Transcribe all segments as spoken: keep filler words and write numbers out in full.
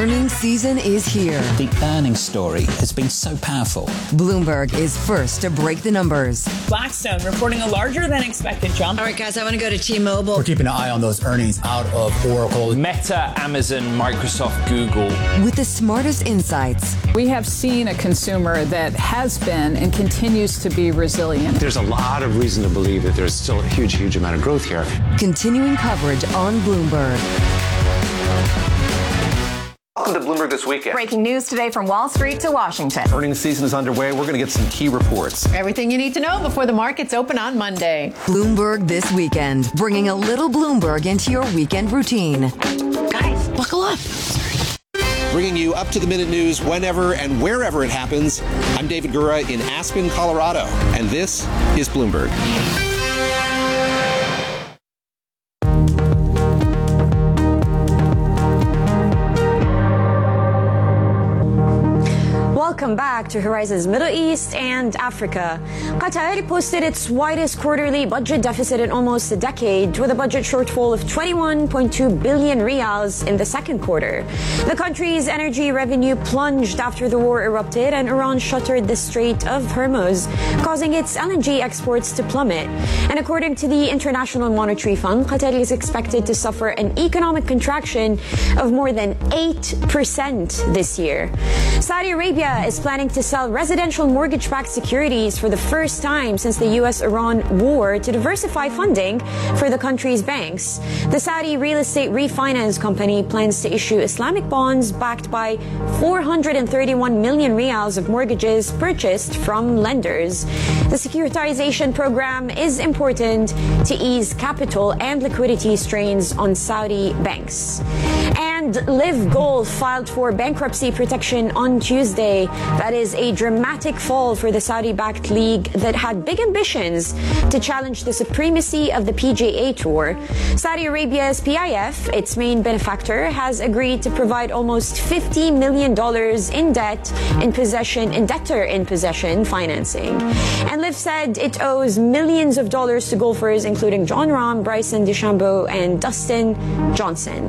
Earnings season is here. The earnings story has been so powerful. Bloomberg is first to break the numbers. Blackstone reporting a larger than expected jump. All right, guys, I want to go to T-Mobile. We're keeping an eye on those earnings out of Oracle, Meta, Amazon, Microsoft, Google. With the smartest insights. We have seen a consumer that has been and continues to be resilient. There's a lot of reason to believe that there's still a huge, huge amount of growth here. Continuing coverage on Bloomberg. Welcome to Bloomberg This Weekend. Breaking news today from Wall Street to Washington. Earnings season is underway. We're going to get some key reports. Everything you need to know before the markets open on Monday. Bloomberg This Weekend, bringing a little Bloomberg into your weekend routine. Guys, buckle up. Bringing you up-to-the-minute news whenever and wherever it happens. I'm David Gura in Aspen, Colorado, and this is Bloomberg. Welcome back to Horizon's Middle East and Africa. Qatar posted its widest quarterly budget deficit in almost a decade, with a budget shortfall of twenty-one point two billion riyals in the second quarter. The country's energy revenue plunged after the war erupted and Iran shuttered the Strait of Hormuz, causing its L N G exports to plummet. And according to the International Monetary Fund, Qatar is expected to suffer an economic contraction of more than eight percent this year. Saudi Arabia is planning to sell residential mortgage-backed securities for the first time since the U S Iran war to diversify funding for the country's banks. The Saudi real estate refinance company plans to issue Islamic bonds backed by four hundred thirty-one million riyals of mortgages purchased from lenders. The securitization program is important to ease capital and liquidity strains on Saudi banks. And Live Golf filed for bankruptcy protection on Tuesday. That is a dramatic fall for the Saudi-backed league that had big ambitions to challenge the supremacy of the P G A Tour. Saudi Arabia's P I F, its main benefactor, has agreed to provide almost fifty million dollars in debt in possession, in debtor in possession financing. And Live said it owes millions of dollars to golfers, including Jon Rahm, Bryson DeChambeau, and Dustin Johnson.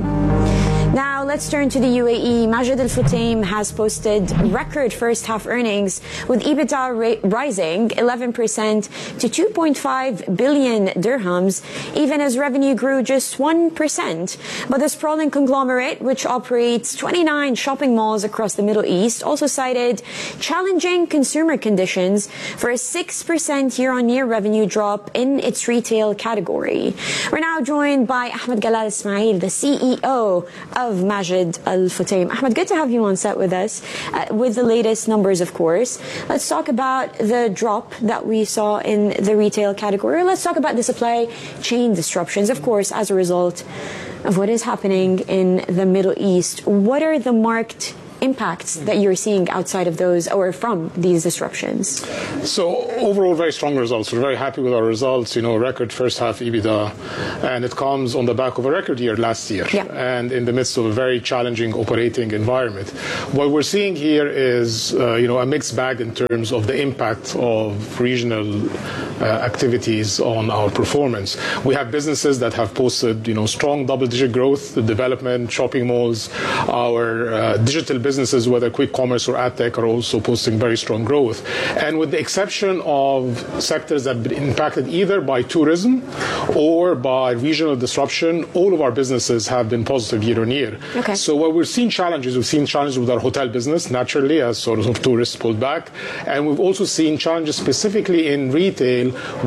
Now, let's turn to the U A E. Majid Al Futtaim has posted record first half earnings, with EBITDA ra- rising eleven percent to two point five billion dirhams, even as revenue grew just one percent. But the sprawling conglomerate, which operates twenty-nine shopping malls across the Middle East, also cited challenging consumer conditions for a six percent year-on-year revenue drop in its retail category. We're now joined by Ahmed Galal Ismail, the C E O of of Majid Al Futtaim. Ahmed, good to have you on set with us, uh, with the latest numbers, of course. Let's talk about the drop that we saw in the retail category. Let's talk about the supply chain disruptions, of course, as a result of what is happening in the Middle East. What are the marked impacts that you're seeing outside of those or from these disruptions? So overall, very strong results. We're very happy with our results. You know, record first half EBITDA, and it comes on the back of a record year last year, yeah. and in the midst of a very challenging operating environment. What we're seeing here is, uh, you know, a mixed bag in terms of the impact of regional uh, activities on our performance. We have businesses that have posted, you know, strong double-digit growth. The development, shopping malls, our uh, digital businesses, whether quick commerce or ad tech, are also posting very strong growth. And with the exception of sectors that have been impacted either by tourism or by regional disruption, all of our businesses have been positive year on year. Okay. So what we've seen challenges, we've seen challenges with our hotel business, naturally, as sort of tourists pulled back. And we've also seen challenges specifically in retail,